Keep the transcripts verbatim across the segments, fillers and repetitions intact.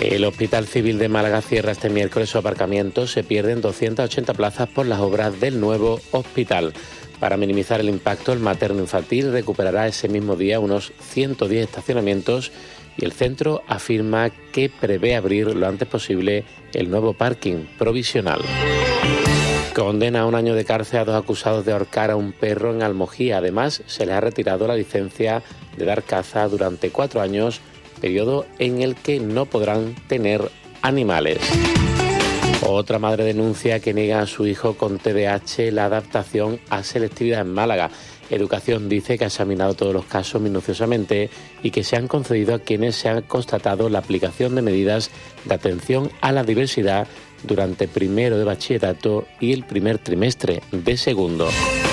El Hospital Civil de Málaga cierra este miércoles su aparcamiento. Se pierden doscientas ochenta plazas por las obras del nuevo hospital. Para minimizar el impacto, el materno-infantil recuperará ese mismo día unos ciento diez estacionamientos y el centro afirma que prevé abrir lo antes posible el nuevo parking provisional. Condena a un año de cárcel a dos acusados de ahorcar a un perro en Almojía. Además, se les ha retirado la licencia de dar caza durante cuatro años, periodo en el que no podrán tener animales. Otra madre denuncia que niega a su hijo con T D A H la adaptación a selectividad en Málaga. Educación dice que ha examinado todos los casos minuciosamente y que se han concedido a quienes se ha constatado la aplicación de medidas de atención a la diversidad durante primero de bachillerato y el primer trimestre de segundo.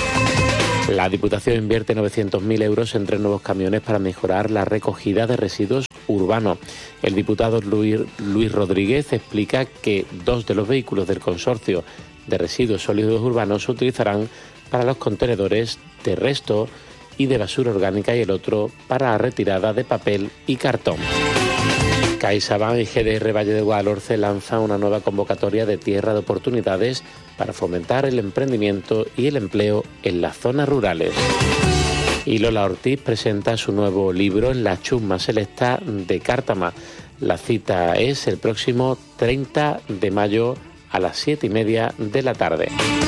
La Diputación invierte novecientos mil euros en tres nuevos camiones para mejorar la recogida de residuos urbanos. El diputado Luis, Luis Rodríguez explica que dos de los vehículos del consorcio de residuos sólidos urbanos se utilizarán para los contenedores de resto y de basura orgánica y el otro para la retirada de papel y cartón. CaixaBank y G D R Valle de Guadalhorce lanzan una nueva convocatoria de tierra de oportunidades para fomentar el emprendimiento y el empleo en las zonas rurales. Y Lola Ortiz presenta su nuevo libro en la Chusma Selecta de Cártama. La cita es el próximo treinta de mayo a las siete y media de la tarde.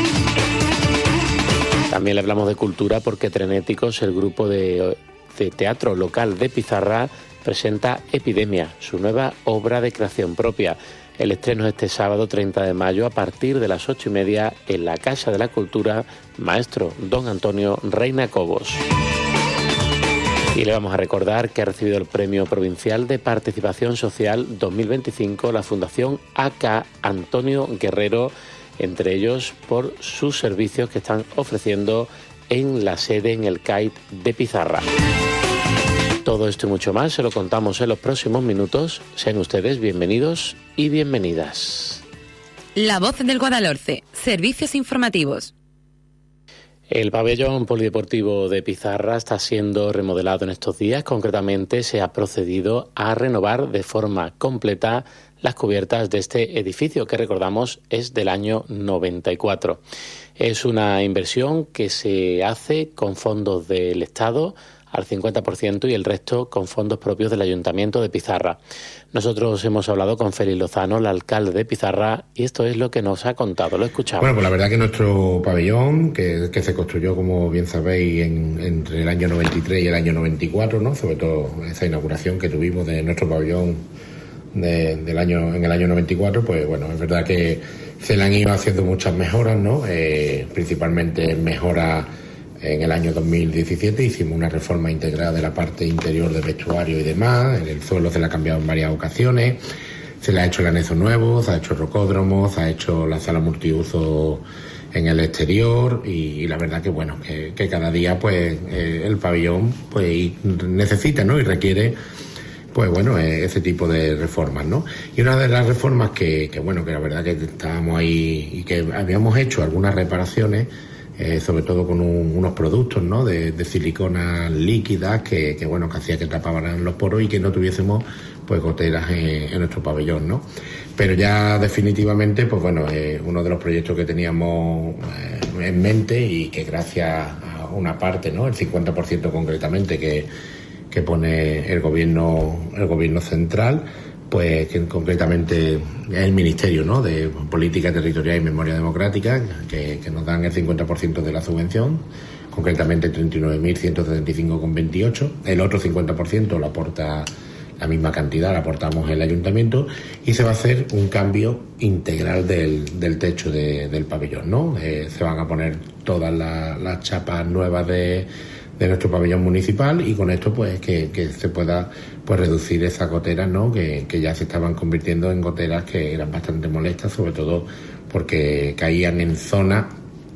También le hablamos de cultura porque Trenéticos, el grupo de, de teatro local de Pizarra, presenta Epidemia, su nueva obra de creación propia. El estreno es este sábado treinta de mayo a partir de las ocho y media en la Casa de la Cultura Maestro Don Antonio Reina Cobos. Y le vamos a recordar que ha recibido el Premio Provincial de Participación Social dos mil veinticinco la Fundación A K Antonio Guerrero, entre ellos por sus servicios que están ofreciendo en la sede en el C A I T de Pizarra. Todo esto y mucho más se lo contamos en los próximos minutos. Sean ustedes bienvenidos y bienvenidas. La Voz del Guadalhorce, servicios informativos. El pabellón polideportivo de Pizarra está siendo remodelado en estos días. Concretamente, se ha procedido a renovar de forma completa las cubiertas de este edificio, que recordamos es del año noventa y cuatro. Es una inversión que se hace con fondos del Estado al cincuenta por ciento y el resto con fondos propios del Ayuntamiento de Pizarra. Nosotros hemos hablado con Félix Lozano, el alcalde de Pizarra, y esto es lo que nos ha contado. Lo escuchamos. Bueno, pues la verdad que nuestro pabellón, que, que se construyó, como bien sabéis, en, entre el año noventa y tres y el año noventa y cuatro, ¿no? Sobre todo esa inauguración que tuvimos de nuestro pabellón de, del año en el año noventa y cuatro, pues bueno, es verdad que se le han ido haciendo muchas mejoras, ¿no? Eh, principalmente mejoras. En el año dos mil diecisiete hicimos una reforma integral de la parte interior del vestuario y demás. En el suelo se le ha cambiado en varias ocasiones. Se le ha hecho el anexo nuevo, se ha hecho rocódromo, se ha hecho la sala multiuso en el exterior y, y la verdad que bueno, que, que cada día pues eh, el pabellón pues necesita, ¿no? Y requiere pues bueno, eh, ese tipo de reformas, ¿no? Y una de las reformas que, que bueno, que la verdad que estábamos ahí y que habíamos hecho algunas reparaciones, Eh, sobre todo con un, unos productos, ¿no? de, de silicona líquidas que, que bueno que hacía que tapaban los poros y que no tuviésemos pues goteras en, en nuestro pabellón, ¿no? Pero ya definitivamente pues bueno eh, uno de los proyectos que teníamos eh, en mente y que gracias a una parte, ¿no? El cincuenta por ciento concretamente que, que pone el gobierno el gobierno central, pues que concretamente es el Ministerio, ¿no? de Política Territorial y Memoria Democrática, que, que nos dan el cincuenta por ciento de la subvención, concretamente treinta y nueve mil ciento setenta y cinco coma veintiocho. El otro cincuenta por ciento lo aporta la misma cantidad, la aportamos el Ayuntamiento, y se va a hacer un cambio integral del, del techo de, del pabellón, ¿no? Eh, se van a poner todas la, las chapas nuevas de de nuestro pabellón municipal y con esto pues que, que se pueda pues reducir esas goteras, ¿no? que, que ya se estaban convirtiendo en goteras que eran bastante molestas, sobre todo porque caían en zonas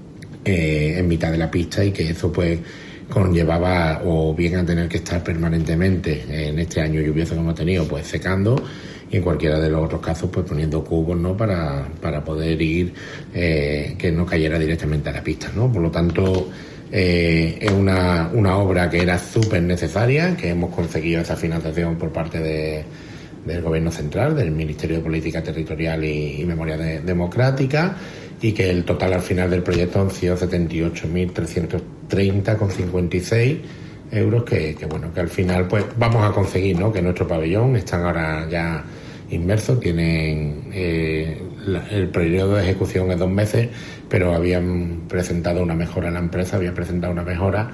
eh, en mitad de la pista y que eso pues conllevaba o bien a tener que estar permanentemente en este año lluvioso que hemos tenido pues secando y en cualquiera de los otros casos pues poniendo cubos, ¿no? para, para poder ir eh, que no cayera directamente a la pista, ¿no? Por lo tanto Eh, es una, una obra que era súper necesaria, que hemos conseguido esa financiación por parte de, del Gobierno Central, del Ministerio de Política Territorial y, y Memoria de, Democrática, y que el total al final del proyecto han sido setenta y ocho mil trescientos treinta coma cincuenta y seis euros que, que bueno, que al final pues vamos a conseguir, ¿no?, que nuestro pabellón están ahora ya inmersos, tienen eh, la, el periodo de ejecución es dos meses, pero habían presentado una mejora, la empresa había presentado una mejora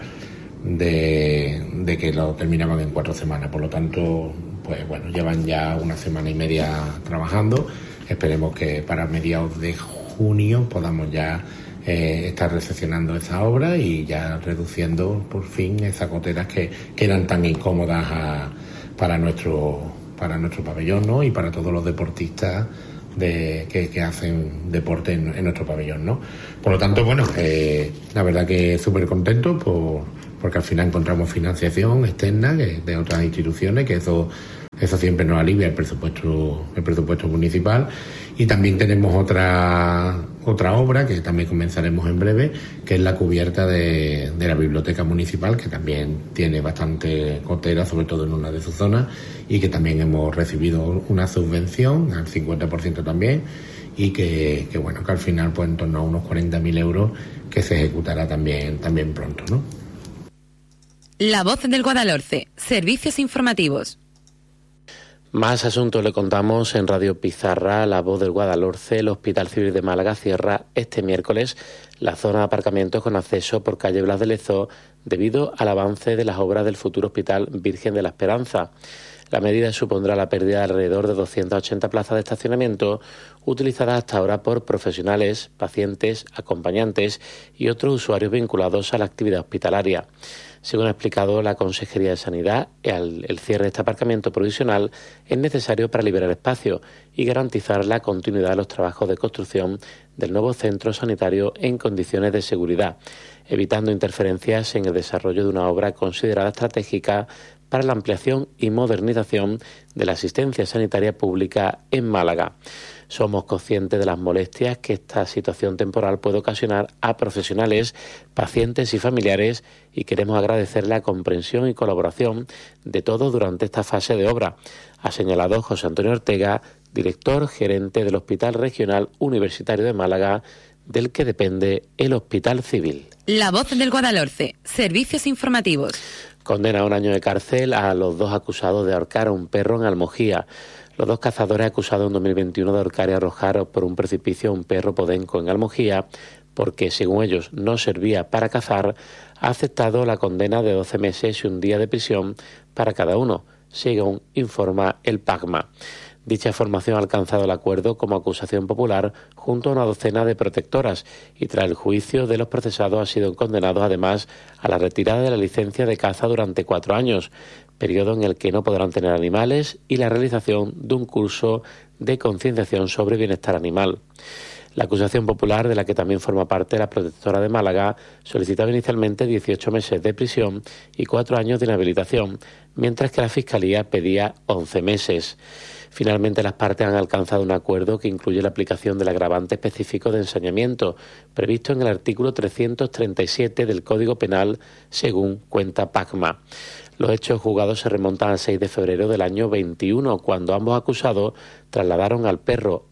de, de que lo terminaban en cuatro semanas, por lo tanto, pues bueno, llevan ya una semana y media trabajando. Esperemos que para mediados de junio podamos ya eh, estar recepcionando esa obra y ya reduciendo por fin esas goteras que, que eran tan incómodas a, para nuestro para nuestro pabellón, ¿no?, y para todos los deportistas de, que, que hacen deporte en, en nuestro pabellón, ¿no? Por lo tanto, bueno, eh, la verdad que súper contento por, porque al final encontramos financiación externa que, de otras instituciones, que eso eso siempre nos alivia el presupuesto el presupuesto municipal. Y también tenemos otra otra obra que también comenzaremos en breve, que es la cubierta de, de la biblioteca municipal, que también tiene bastante gotera, sobre todo en una de sus zonas, y que también hemos recibido una subvención al cincuenta por ciento también, y que, que bueno, que al final pues en torno a unos cuarenta mil euros que se ejecutará también, también pronto, ¿no? La Voz del Guadalhorce, servicios informativos. Más asuntos le contamos en Radio Pizarra. La Voz del Guadalhorce. El Hospital Civil de Málaga cierra este miércoles la zona de aparcamientos con acceso por calle Blas de Lezo debido al avance de las obras del futuro Hospital Virgen de la Esperanza. La medida supondrá la pérdida de alrededor de doscientas ochenta plazas de estacionamiento utilizadas hasta ahora por profesionales, pacientes, acompañantes y otros usuarios vinculados a la actividad hospitalaria. Según ha explicado la Consejería de Sanidad, el, el cierre de este aparcamiento provisional es necesario para liberar espacio y garantizar la continuidad de los trabajos de construcción del nuevo centro sanitario en condiciones de seguridad, evitando interferencias en el desarrollo de una obra considerada estratégica para la ampliación y modernización de la asistencia sanitaria pública en Málaga. Somos conscientes de las molestias que esta situación temporal puede ocasionar a profesionales, pacientes y familiares y queremos agradecer la comprensión y colaboración de todos durante esta fase de obra, ha señalado José Antonio Ortega, director gerente del Hospital Regional Universitario de Málaga, del que depende el Hospital Civil. La Voz del Guadalhorce, servicios informativos. Condena a un año de cárcel a los dos acusados de ahorcar a un perro en Almojía. Los dos cazadores acusados en dos mil veintiuno de ahorcar y arrojar por un precipicio a un perro podenco en Almojía, porque según ellos no servía para cazar, ha aceptado la condena de doce meses y un día de prisión para cada uno, según informa el PACMA. Dicha formación ha alcanzado el acuerdo como acusación popular junto a una docena de protectoras y tras el juicio de los procesados han sido condenados además a la retirada de la licencia de caza durante cuatro años, periodo en el que no podrán tener animales, y la realización de un curso de concienciación sobre bienestar animal. La acusación popular, de la que también forma parte la protectora de Málaga, solicitaba inicialmente dieciocho meses de prisión y cuatro años de inhabilitación, mientras que la Fiscalía pedía once meses. Finalmente, las partes han alcanzado un acuerdo que incluye la aplicación del agravante específico de ensañamiento, previsto en el artículo trescientos treinta y siete del Código Penal, según cuenta PACMA. Los hechos juzgados se remontan al seis de febrero del año veintiuno, cuando ambos acusados trasladaron al perro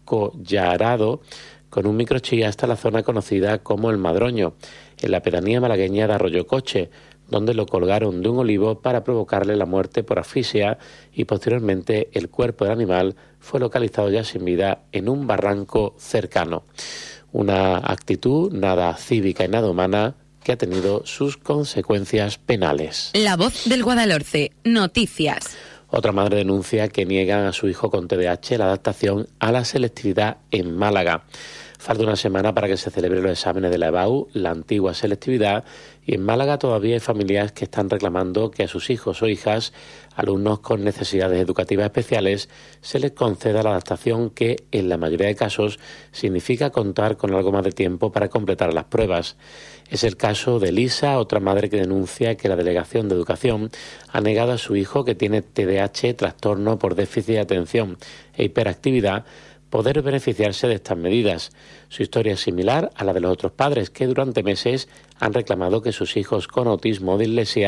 acollarado con un microchip hasta la zona conocida como El Madroño, en la pedanía malagueña de Arroyocoche, donde lo colgaron de un olivo para provocarle la muerte por asfixia, y posteriormente el cuerpo del animal fue localizado ya sin vida en un barranco cercano. Una actitud nada cívica y nada humana que ha tenido sus consecuencias penales. La Voz del Guadalhorce, noticias. Otra madre denuncia que niegan a su hijo con T D A H la adaptación a la selectividad en Málaga. Falta una semana para que se celebren los exámenes de la EBAU, la antigua selectividad, y en Málaga todavía hay familias que están reclamando que a sus hijos o hijas, alumnos con necesidades educativas especiales, se les conceda la adaptación que, en la mayoría de casos, significa contar con algo más de tiempo para completar las pruebas. Es el caso de Lisa, otra madre que denuncia que la Delegación de Educación ha negado a su hijo, que tiene T D A H, trastorno por déficit de atención e hiperactividad, poder beneficiarse de estas medidas. Su historia es similar a la de los otros padres que durante meses han reclamado que sus hijos con autismo o dislexia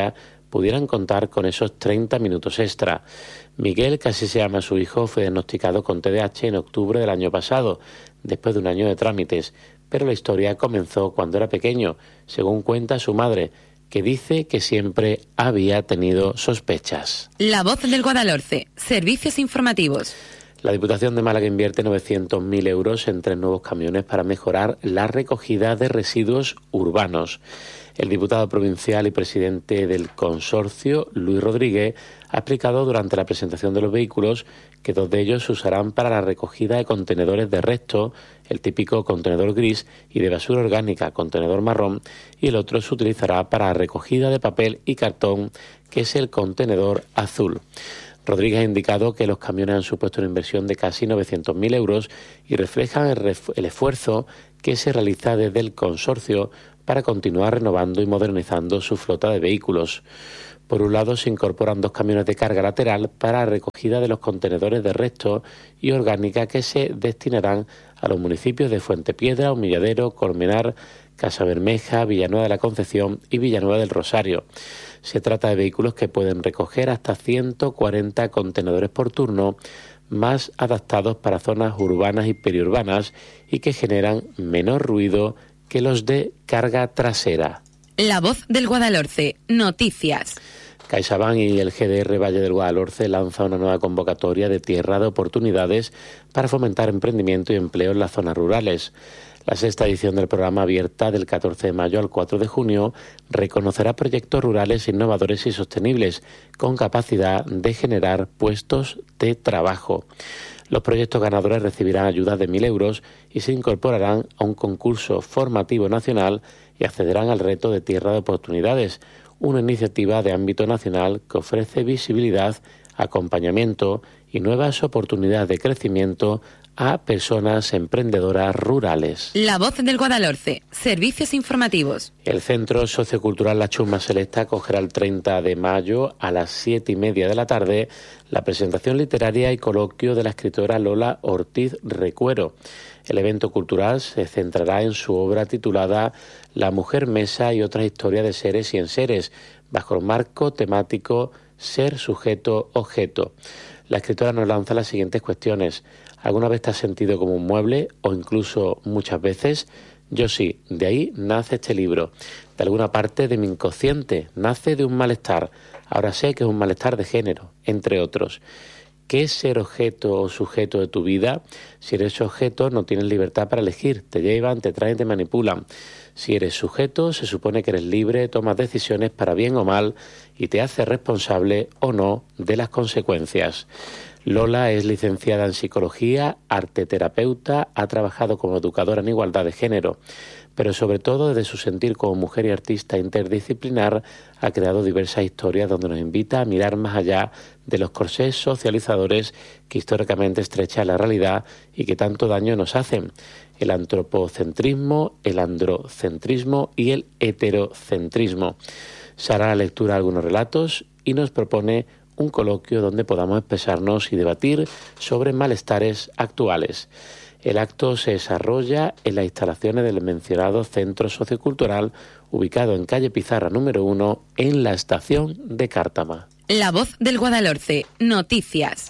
pudieran contar con esos treinta minutos extra. Miguel, que así se llama su hijo, fue diagnosticado con T D A H en octubre del año pasado, después de un año de trámites, pero la historia comenzó cuando era pequeño, según cuenta su madre, que dice que siempre había tenido sospechas. La Voz del Guadalhorce, servicios informativos. La Diputación de Málaga invierte novecientos mil euros en tres nuevos camiones para mejorar la recogida de residuos urbanos. El diputado provincial y presidente del consorcio, Luis Rodríguez, ha explicado durante la presentación de los vehículos que dos de ellos se usarán para la recogida de contenedores de resto, el típico contenedor gris, y de basura orgánica, contenedor marrón, y el otro se utilizará para la recogida de papel y cartón, que es el contenedor azul. Rodríguez ha indicado que los camiones han supuesto una inversión de casi novecientos mil euros y reflejan el, ref- el esfuerzo que se realiza desde el consorcio para continuar renovando y modernizando su flota de vehículos. Por un lado, se incorporan dos camiones de carga lateral para la recogida de los contenedores de restos y orgánica que se destinarán a los municipios de Fuentepiedra, Humilladero, Colmenar, Casabermeja, Villanueva de la Concepción y Villanueva del Rosario. Se trata de vehículos que pueden recoger hasta ciento cuarenta contenedores por turno, más adaptados para zonas urbanas y periurbanas y que generan menor ruido que los de carga trasera. La Voz del Guadalhorce, noticias. CaixaBank y el G D R Valle del Guadalhorce lanzan una nueva convocatoria de tierra de oportunidades para fomentar emprendimiento y empleo en las zonas rurales. La sexta edición del programa, abierta del catorce de mayo al cuatro de junio, reconocerá proyectos rurales innovadores y sostenibles con capacidad de generar puestos de trabajo. Los proyectos ganadores recibirán ayudas de mil euros y se incorporarán a un concurso formativo nacional y accederán al reto de Tierra de Oportunidades, una iniciativa de ámbito nacional que ofrece visibilidad, acompañamiento y nuevas oportunidades de crecimiento a personas emprendedoras rurales. La Voz del Guadalhorce, servicios informativos. El Centro Sociocultural La Chusma Celeste acogerá el treinta de mayo a las siete y media de la tarde la presentación literaria y coloquio de la escritora Lola Ortiz Recuero. El evento cultural se centrará en su obra titulada La mujer mesa y otras historias de seres y enseres, bajo el marco temático Ser, sujeto, objeto. La escritora nos lanza las siguientes cuestiones. ¿Alguna vez te has sentido como un mueble o incluso muchas veces? Yo sí, de ahí nace este libro. De alguna parte de mi inconsciente, nace de un malestar. Ahora sé que es un malestar de género, entre otros. ¿Qué es ser objeto o sujeto de tu vida? Si eres objeto, no tienes libertad para elegir. Te llevan, te traen, te manipulan. Si eres sujeto, se supone que eres libre, tomas decisiones para bien o mal y te haces responsable o no de las consecuencias. Lola es licenciada en psicología, arteterapeuta, ha trabajado como educadora en igualdad de género, pero sobre todo desde su sentir como mujer y artista interdisciplinar ha creado diversas historias donde nos invita a mirar más allá de los corsés socializadores que históricamente estrechan la realidad y que tanto daño nos hacen. El antropocentrismo, el androcentrismo y el heterocentrismo. Se hará la lectura de algunos relatos y nos propone un coloquio donde podamos expresarnos y debatir sobre malestares actuales. El acto se desarrolla en las instalaciones del mencionado Centro Sociocultural, ubicado en calle Pizarra número uno, en la estación de Cártama. La Voz del Guadalhorce, noticias.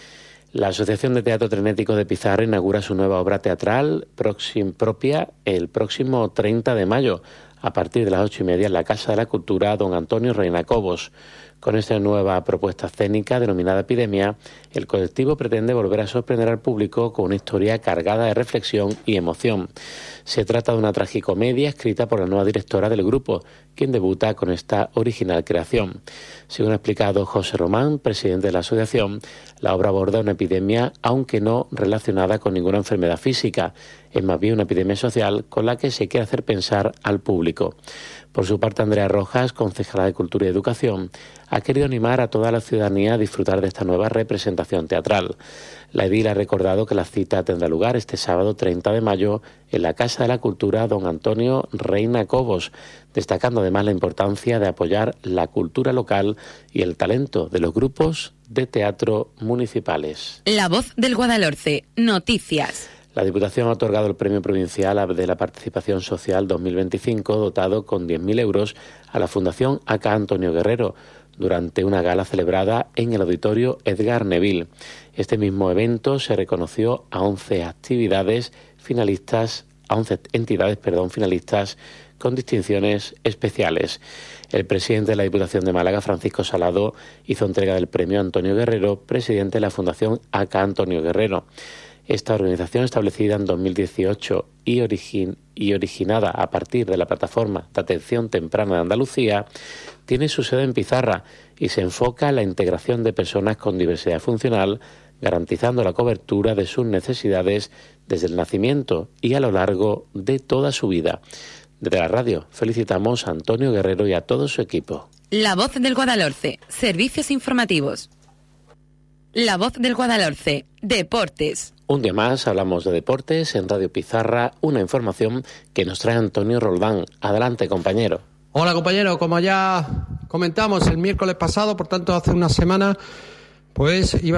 La Asociación de Teatro Trenético de Pizarra inaugura su nueva obra teatral próxim, propia el próximo treinta de mayo, a partir de las ocho y media en la Casa de la Cultura Don Antonio Reina Cobos. Con esta nueva propuesta escénica denominada Epidemia, el colectivo pretende volver a sorprender al público con una historia cargada de reflexión y emoción. Se trata de una tragicomedia escrita por la nueva directora del grupo, quien debuta con esta original creación. Según ha explicado José Román, presidente de la asociación, la obra aborda una epidemia, aunque no relacionada con ninguna enfermedad física. Es más bien una epidemia social con la que se quiere hacer pensar al público. Por su parte, Andrea Rojas, concejala de Cultura y Educación, ha querido animar a toda la ciudadanía a disfrutar de esta nueva representación teatral. La edil ha recordado que la cita tendrá lugar este sábado treinta de mayo en la Casa de la Cultura Don Antonio Reina Cobos, destacando además la importancia de apoyar la cultura local y el talento de los grupos de teatro municipales. La Voz del Guadalhorce, noticias. La Diputación ha otorgado el Premio Provincial de la Participación Social dos mil veinticinco, dotado con diez mil euros, a la Fundación A K Antonio Guerrero, durante una gala celebrada en el Auditorio Edgar Neville. Este mismo evento se reconoció a once actividades finalistas, a once entidades, perdón, finalistas con distinciones especiales. El presidente de la Diputación de Málaga, Francisco Salado, hizo entrega del premio a Antonio Guerrero, presidente de la Fundación A K Antonio Guerrero. Esta organización, establecida en dos mil dieciocho y, origin- y originada a partir de la Plataforma de Atención Temprana de Andalucía, tiene su sede en Pizarra y se enfoca en la integración de personas con diversidad funcional, garantizando la cobertura de sus necesidades desde el nacimiento y a lo largo de toda su vida. Desde la radio felicitamos a Antonio Guerrero y a todo su equipo. La Voz del Guadalhorce, servicios informativos. La Voz del Guadalhorce, deportes. Un día más hablamos de deportes en Radio Pizarra, una información que nos trae Antonio Roldán. Adelante, compañero. Hola, compañero. Como ya comentamos el miércoles pasado, por tanto hace una semana, pues iba